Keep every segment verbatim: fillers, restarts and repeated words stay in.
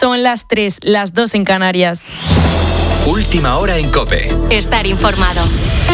Son las tres, las dos en Canarias. Última hora en COPE. Estar informado.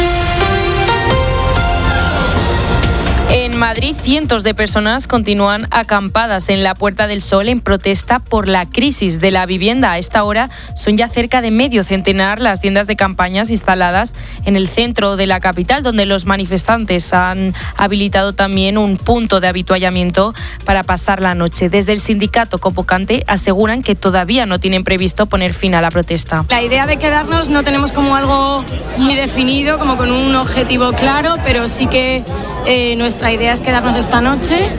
En Madrid, cientos de personas continúan acampadas en la Puerta del Sol en protesta por la crisis de la vivienda. A esta hora son ya cerca de medio centenar las tiendas de campañas instaladas en el centro de la capital, donde los manifestantes han habilitado también un punto de habituallamiento para pasar la noche. Desde el sindicato convocante aseguran que todavía no tienen previsto poner fin a la protesta. La idea de quedarnos no tenemos como algo muy definido, como con un objetivo claro, pero sí que eh, nuestra idea es quedarnos esta noche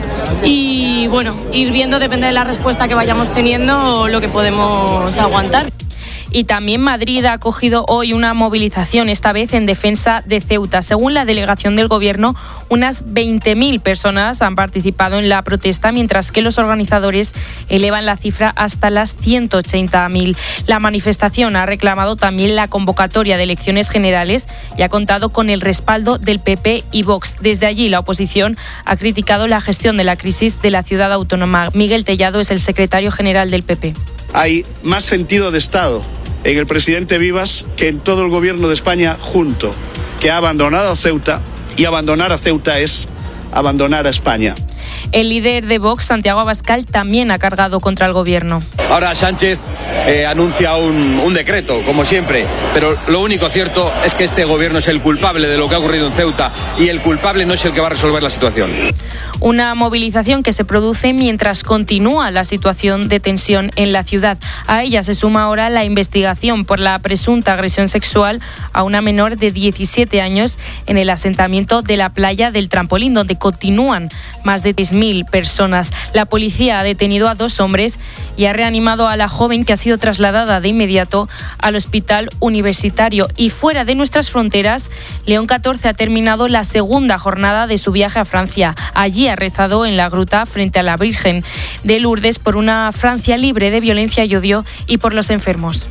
y, bueno, ir viendo, depende de la respuesta que vayamos teniendo, lo que podemos aguantar. Y también Madrid ha acogido hoy una movilización, esta vez en defensa de Ceuta. Según la delegación del Gobierno, unas veinte mil personas han participado en la protesta, mientras que los organizadores elevan la cifra hasta las ciento ochenta mil. La manifestación ha reclamado también la convocatoria de elecciones generales y ha contado con el respaldo del P P y Vox. Desde allí, la oposición ha criticado la gestión de la crisis de la ciudad autónoma. Miguel Tellado es el secretario general del P P. Hay más sentido de Estado en el presidente Vivas que en todo el gobierno de España junto, que ha abandonado a Ceuta, y abandonar a Ceuta es abandonar a España. El líder de Vox, Santiago Abascal, también ha cargado contra el gobierno. Ahora Sánchez eh, anuncia un, un decreto, como siempre, pero lo único cierto es que este gobierno es el culpable de lo que ha ocurrido en Ceuta y el culpable no es el que va a resolver la situación. Una movilización que se produce mientras continúa la situación de tensión en la ciudad. A ella se suma ahora la investigación por la presunta agresión sexual a una menor de diecisiete años en el asentamiento de la playa del Trampolín, donde continúan más de tres mil personas. La policía ha detenido a dos hombres y ha reanimado a la joven, que ha sido trasladada de inmediato al hospital universitario. Y fuera de nuestras fronteras, León catorce ha terminado la segunda jornada de su viaje a Francia. Allí ha rezado en la gruta frente a la Virgen de Lourdes por una Francia libre de violencia y odio y por los enfermos.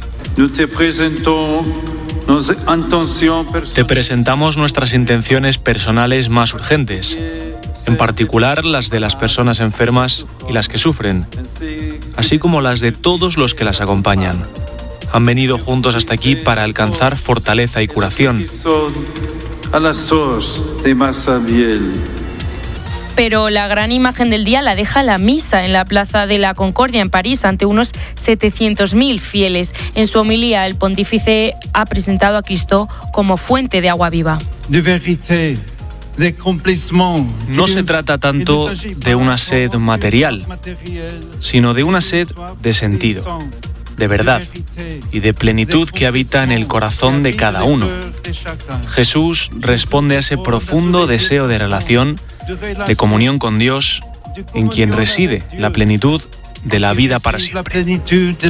Te presentamos nuestras intenciones personales más urgentes, en particular las de las personas enfermas y las que sufren, así como las de todos los que las acompañan. Han venido juntos hasta aquí para alcanzar fortaleza y curación. Pero la gran imagen del día la deja la misa en la Plaza de la Concordia en París ante unos setecientos mil fieles. En su homilía, el pontífice ha presentado a Cristo como fuente de agua viva. No se trata tanto de una sed material, sino de una sed de sentido, de verdad y de plenitud que habita en el corazón de cada uno. Jesús responde a ese profundo deseo de relación, de comunión con Dios, en quien reside la plenitud de la vida para siempre.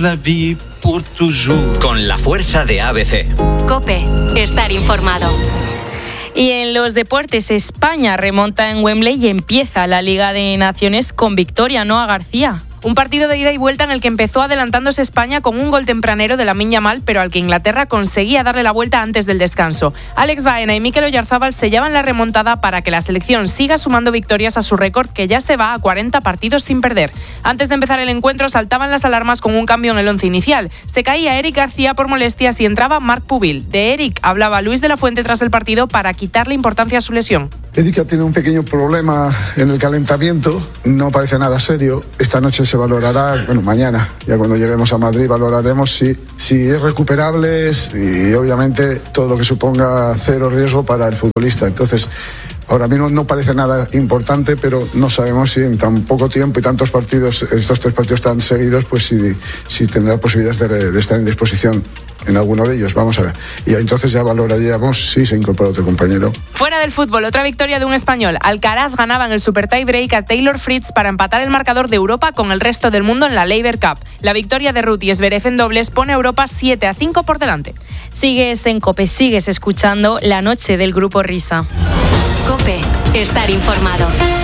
Con la fuerza de A B C. COPE. Estar informado. Y en los deportes, España remonta en Wembley y empieza la Liga de Naciones con victoria, ¿no, a García? Un partido de ida y vuelta en el que empezó adelantándose España con un gol tempranero de Lamine Yamal, pero al que Inglaterra conseguía darle la vuelta antes del descanso. Alex Baena y Mikel Oyarzabal sellaban la remontada para que la selección siga sumando victorias a su récord, que ya se va a cuarenta partidos sin perder. Antes de empezar el encuentro saltaban las alarmas con un cambio en el once inicial. Se caía Eric García por molestias y entraba Marc Pubil. De Eric hablaba Luis de la Fuente tras el partido para quitarle importancia a su lesión. Eric tiene un pequeño problema en el calentamiento, no parece nada serio. Esta noche se valorará, bueno, mañana, ya cuando lleguemos a Madrid, valoraremos si, si es recuperable y obviamente todo lo que suponga cero riesgo para el futbolista. Entonces, ahora mismo no parece nada importante, pero no sabemos si en tan poco tiempo y tantos partidos, estos tres partidos tan seguidos, pues si, si tendrá posibilidades de, de estar en disposición en alguno de ellos, vamos a ver. Y entonces ya valoraríamos si se incorpora otro compañero. Fuera del fútbol, otra victoria de un español. Alcaraz ganaba en el Super Tie Break a Taylor Fritz para empatar el marcador de Europa con el resto del mundo en la Laver Cup. La victoria de Ruth y Zverev en dobles pone a Europa siete a cinco por delante. Sigues en COPE, sigues escuchando La Noche del Grupo Risa. COPE. Estar informado.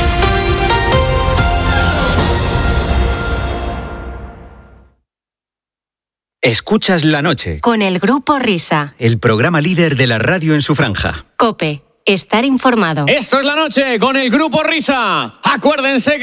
Escuchas La Noche. Con el Grupo Risa. El programa líder de la radio en su franja. COPE. Estar informado. Esto es La Noche con el Grupo Risa. Acuérdense que